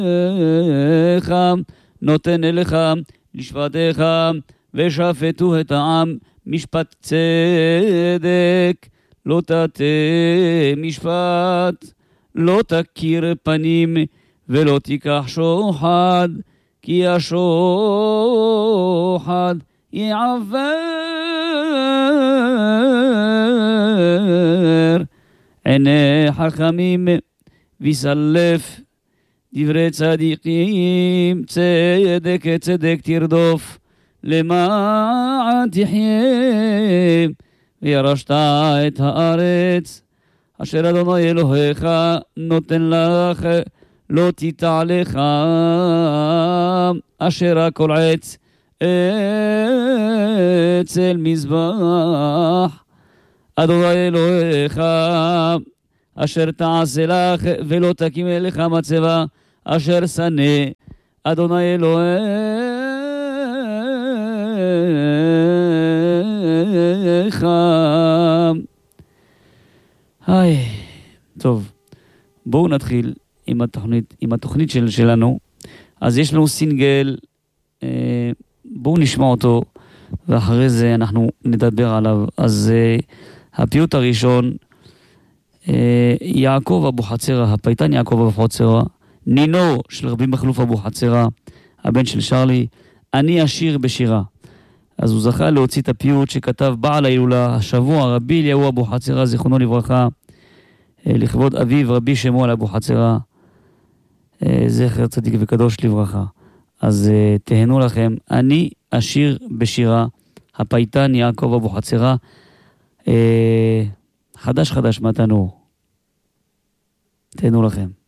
נותן אליך לשפטיך, ושפטו את העם משפט צדק, לא תטה משפט, לא תכיר פנים, ולא תיקח שוחד, כי השוחד יעוור עיני חכמים, ויסלף דברי צדיקים. צדק צדק תרדוף, למען תחיה, וירשת את הארץ אשר אדוני אלוהיך נותן לך, לא תיטע לך אשר הכל עץ אצל מזבח אדוני אלוהיך, אשר תעשה לך, ולא תקים לך מצבה אשר שנא אדוני אלוהיך. היי, טוב, בואו נתחיל עם התוכנית שלנו. אז יש לנו סינגל, בואו נשמע אותו, ואחרי זה אנחנו נדבר עליו. אז הפיוט הראשון, יעקב אבו חצרה, הפייטן יעקב אבו חצרה, נינו של רבי מכלוף אבו חצרה, הבן של שרלי, אני אשיר בשירה. אז הוא זכה להוציא את הפיוט שכתב בעל ההילולה השבוע, רבי אליהו אבו חצרה, זיכרונו לברכה, לכבוד אביו רבי שמואל אבו חצרה, זכר צדיק וקדוש לברכה. אז תהנו לכם, אני אשיר בשירה, הפייטן יעקב אבו חצרה, חדש חדש מהתנור. תהנו לכם.